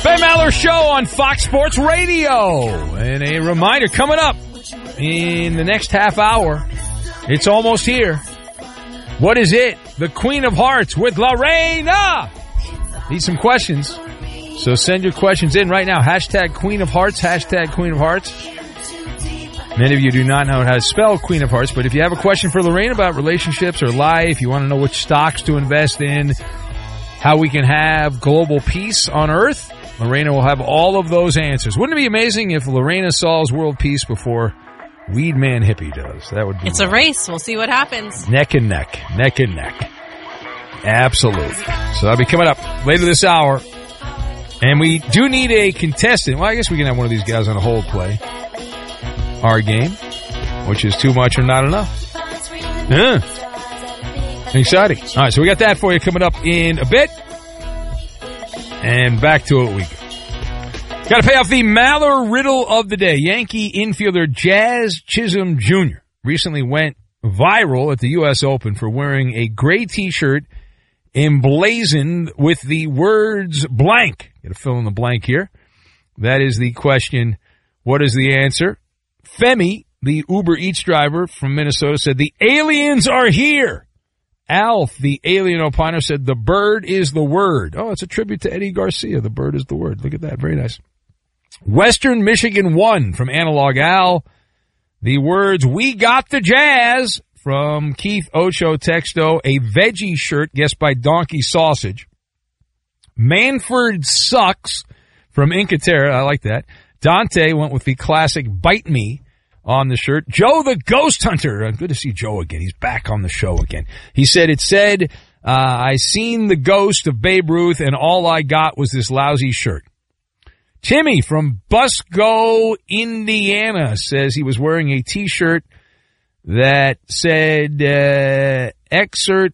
Ben Maller Show on Fox Sports Radio. And a reminder, coming up in the next half hour, it's almost here. What is it? The Queen of Hearts with Lorena. Need some questions. So send your questions in right now. Hashtag Queen of Hearts. Hashtag Queen of Hearts. Many of you do not know how to spell Queen of Hearts, but if you have a question for Lorraine about relationships or life, you want to know which stocks to invest in, how we can have global peace on Earth, Lorena will have all of those answers. Wouldn't it be amazing if Lorena solves world peace before Weed Man Hippie does? That would be. It's a race. We'll see what happens. Neck and neck. Neck and neck. Absolutely. So that'll be coming up later this hour. And we do need a contestant. Well, I guess we can have one of these guys on a hold play our game, which is too much or not enough. Yeah. Exciting. All right, so we got that for you coming up in a bit. And back to it we go. Got to pay off the Maller riddle of the day. Yankee infielder Jazz Chisholm Jr. recently went viral at the U.S. Open for wearing a gray T-shirt emblazoned with the words blank. Got to fill in the blank here. That is the question. What is the answer? Femi, the Uber Eats driver from Minnesota, said, "The aliens are here." Alf, the alien opiner, said, "The bird is the word." Oh, it's a tribute to Eddie Garcia. The bird is the word. Look at that. Very nice. Western Michigan 1 from Analog Al. The words, "We got the Jazz," from Keith Ocho Texto. A veggie shirt guessed by Donkey Sausage. Manford Sucks from Incatera. I like that. Dante went with the classic Bite Me on the shirt. Joe the Ghost Hunter. Good to see Joe again. He's back on the show again. He said, "It said, I seen the ghost of Babe Ruth and all I got was this lousy shirt." Timmy from Busco, Indiana says he was wearing a T-shirt that said, expert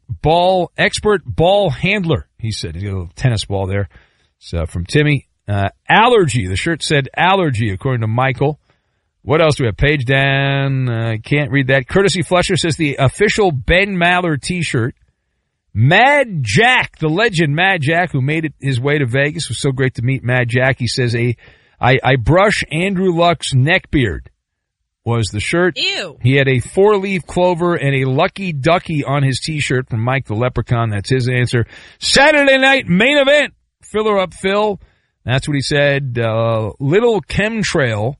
ball handler. He said he's got a little tennis ball there. So from Timmy. Allergy. The shirt said allergy, according to Michael. What else do we have? Page down. Can't read that. Courtesy Fletcher says the official Ben Maller T-shirt. Mad Jack, the legend Mad Jack, who made it his way to Vegas. It was so great to meet Mad Jack. He says, I brush Andrew Luck's neckbeard was the shirt. Ew. He had a 4-leaf clover and a lucky ducky on his T-shirt from Mike the Leprechaun. That's his answer. Saturday night main event. Filler up Phil. That's what he said. Little Chemtrail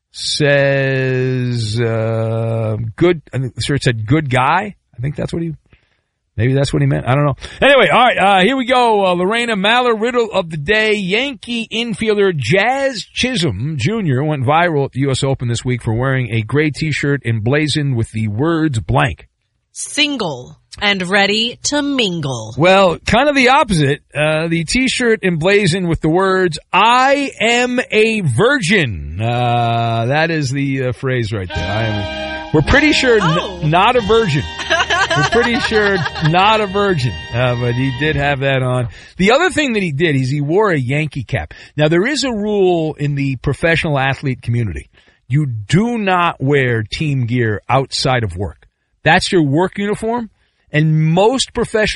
says, good, I think the shirt said good guy. I think that's what maybe that's what he meant. I don't know. Anyway, all right, here we go. Lorena Maller riddle of the day. Yankee infielder Jazz Chisholm Jr. went viral at the U.S. Open this week for wearing a gray T-shirt emblazoned with the words blank. Single and ready to mingle. Well, kind of the opposite. The T-shirt emblazoned with the words, "I am a virgin." That is the phrase right there. We're pretty sure not a virgin. We're pretty sure not a virgin. But he did have that on. The other thing that he did is he wore a Yankee cap. Now, there is a rule in the professional athlete community. You do not wear team gear outside of work. That's your work uniform. And most professional